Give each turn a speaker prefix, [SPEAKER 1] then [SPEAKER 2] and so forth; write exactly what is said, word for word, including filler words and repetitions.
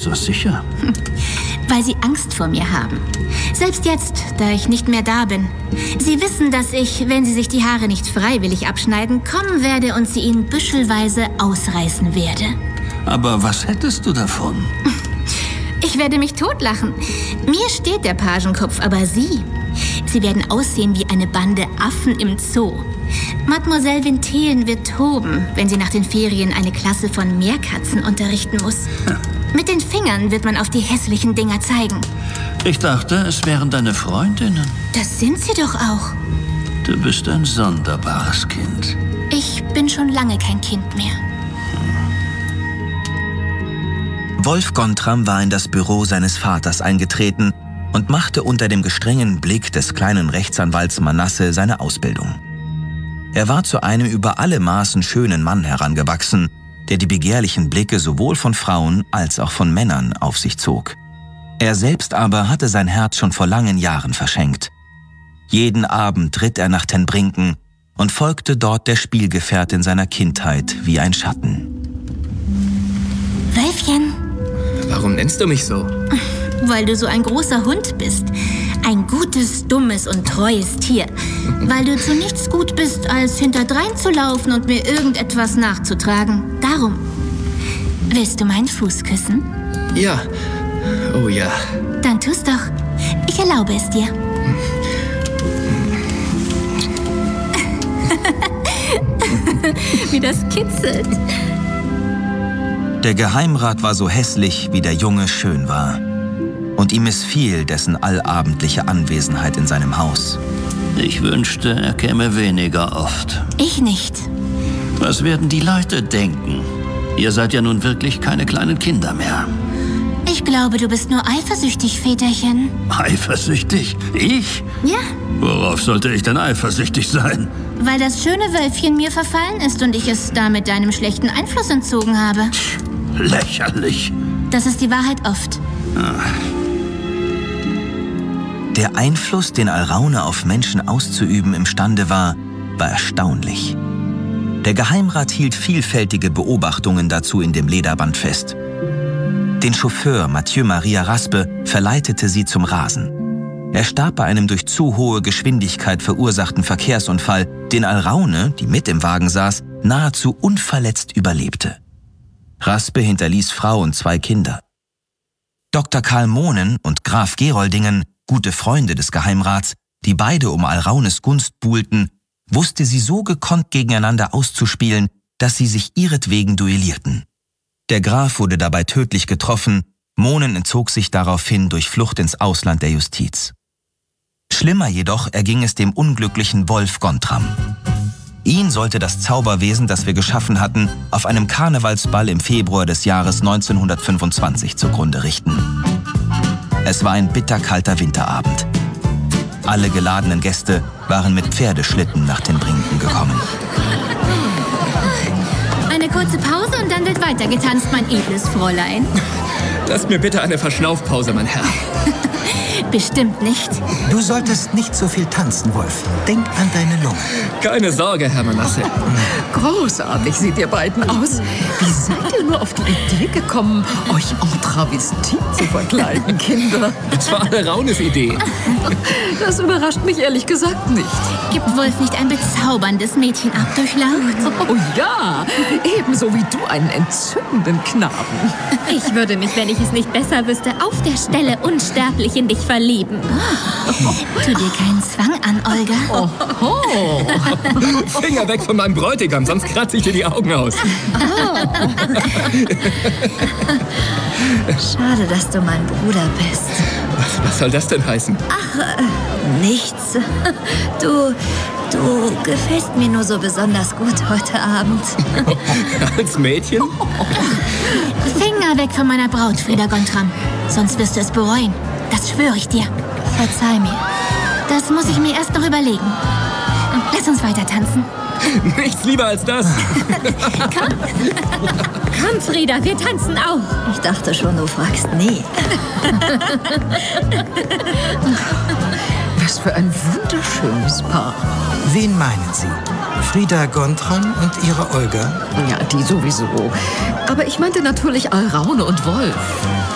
[SPEAKER 1] so sicher?
[SPEAKER 2] Weil sie Angst vor mir haben. Selbst jetzt, da ich nicht mehr da bin. Sie wissen, dass ich, wenn sie sich die Haare nicht freiwillig abschneiden, kommen werde und sie ihnen büschelweise ausreißen werde.
[SPEAKER 1] Aber was hättest du davon?
[SPEAKER 2] Ich werde mich totlachen. Mir steht der Pagenkopf, aber Sie... Sie werden aussehen wie eine Bande Affen im Zoo. Mademoiselle Vinthelen wird toben, wenn sie nach den Ferien eine Klasse von Meerkatzen unterrichten muss. Ja. Mit den Fingern wird man auf die hässlichen Dinger zeigen.
[SPEAKER 1] Ich dachte, es wären deine Freundinnen.
[SPEAKER 2] Das sind sie doch auch.
[SPEAKER 1] Du bist ein sonderbares Kind.
[SPEAKER 2] Ich bin schon lange kein Kind mehr.
[SPEAKER 3] Wolf Gontram war in das Büro seines Vaters eingetreten und machte unter dem gestrengen Blick des kleinen Rechtsanwalts Manasse seine Ausbildung. Er war zu einem über alle Maßen schönen Mann herangewachsen, der die begehrlichen Blicke sowohl von Frauen als auch von Männern auf sich zog. Er selbst aber hatte sein Herz schon vor langen Jahren verschenkt. Jeden Abend ritt er nach Ten Brinken und folgte dort der Spielgefährtin seiner Kindheit wie ein Schatten.
[SPEAKER 2] Wölfchen.
[SPEAKER 4] Warum nennst du mich so?
[SPEAKER 2] Weil du so ein großer Hund bist. Ein gutes, dummes und treues Tier. Weil du zu nichts gut bist, als hinterdrein zu laufen und mir irgendetwas nachzutragen. Darum. Willst du meinen Fuß küssen?
[SPEAKER 4] Ja. Oh ja.
[SPEAKER 2] Dann tu's doch. Ich erlaube es dir. Wie das kitzelt.
[SPEAKER 3] Der Geheimrat war so hässlich, wie der Junge schön war. Und ihm missfiel dessen allabendliche Anwesenheit in seinem Haus.
[SPEAKER 1] Ich wünschte, er käme weniger oft.
[SPEAKER 2] Ich nicht.
[SPEAKER 1] Was werden die Leute denken? Ihr seid ja nun wirklich keine kleinen Kinder mehr.
[SPEAKER 2] Ich glaube, du bist nur eifersüchtig, Väterchen.
[SPEAKER 1] Eifersüchtig? Ich?
[SPEAKER 2] Ja.
[SPEAKER 1] Worauf sollte ich denn eifersüchtig sein?
[SPEAKER 2] Weil das schöne Wölfchen mir verfallen ist und ich es damit deinem schlechten Einfluss entzogen habe.
[SPEAKER 1] Lächerlich.
[SPEAKER 2] Das ist die Wahrheit oft.
[SPEAKER 1] Ach.
[SPEAKER 3] Der Einfluss, den Alraune auf Menschen auszuüben imstande war, war erstaunlich. Der Geheimrat hielt vielfältige Beobachtungen dazu in dem Lederband fest. Den Chauffeur Mathieu Maria Raspe verleitete sie zum Rasen. Er starb bei einem durch zu hohe Geschwindigkeit verursachten Verkehrsunfall, den Alraune, die mit im Wagen saß, nahezu unverletzt überlebte. Raspe hinterließ Frau und zwei Kinder. Doktor Karl Mohnen und Graf Geroldingen, gute Freunde des Geheimrats, die beide um Alraunes Gunst buhlten, wusste sie so gekonnt gegeneinander auszuspielen, dass sie sich ihretwegen duellierten. Der Graf wurde dabei tödlich getroffen, Mohnen entzog sich daraufhin durch Flucht ins Ausland der Justiz. Schlimmer jedoch erging es dem unglücklichen Wolf Gontram. Ihn sollte das Zauberwesen, das wir geschaffen hatten, auf einem Karnevalsball im Februar des Jahres neunzehnhundertfünfundzwanzig zugrunde richten. Es war ein bitterkalter Winterabend. Alle geladenen Gäste waren mit Pferdeschlitten nach den Brinken gekommen.
[SPEAKER 2] Eine kurze Pause und dann wird weiter getanzt, mein edles Fräulein.
[SPEAKER 4] Lass mir bitte eine Verschnaufpause, mein Herr.
[SPEAKER 2] Bestimmt nicht.
[SPEAKER 5] Du solltest nicht so viel tanzen, Wolf. Denk an deine Lunge.
[SPEAKER 4] Keine Sorge, Herr Manasse.
[SPEAKER 6] Großartig sieht ihr beiden aus. Wie seid ihr nur auf die Idee gekommen, euch en Travestie zu verkleiden, Kinder?
[SPEAKER 4] Das war Alraunes Idee.
[SPEAKER 6] Das überrascht mich ehrlich gesagt nicht.
[SPEAKER 2] Gibt Wolf nicht ein bezauberndes Mädchen abdurchlaucht?
[SPEAKER 6] Oh ja, ebenso wie du einen entzückenden Knaben.
[SPEAKER 2] Ich würde mich, wenn ich es nicht besser wüsste, auf der Stelle unsterblich in dich verlieben. Oh. Tu dir keinen Zwang an, Olga.
[SPEAKER 6] Oh.
[SPEAKER 4] Finger weg von meinem Bräutigam, sonst kratze ich dir die Augen aus.
[SPEAKER 2] Oh.
[SPEAKER 7] Schade, dass du mein Bruder bist.
[SPEAKER 4] Was, was soll das denn heißen?
[SPEAKER 7] Ach, äh, nichts. Du, du gefällst mir nur so besonders gut heute Abend.
[SPEAKER 4] Als Mädchen?
[SPEAKER 2] Finger weg von meiner Braut, Frieda Gontram. Sonst wirst du es bereuen. Das schwöre ich dir. Verzeih mir. Das muss ich mir erst noch überlegen. Lass uns weiter tanzen.
[SPEAKER 4] Nichts lieber als das.
[SPEAKER 2] Komm. Komm, Frieda, wir tanzen auch.
[SPEAKER 7] Ich dachte schon, du fragst nie.
[SPEAKER 6] Was für ein wunderschönes Paar.
[SPEAKER 5] Wen meinen Sie? Frieda Gontram und ihre Olga?
[SPEAKER 6] Ja, die sowieso. Aber ich meinte natürlich Alraune und Wolf.